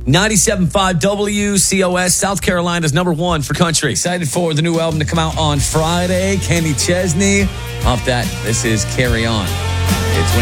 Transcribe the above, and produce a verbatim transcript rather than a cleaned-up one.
ninety-seven point five W C O S, South Carolina's number one for country. Excited for the new album to come out on Friday. Kenny Chesney. Off that, this is Carry On.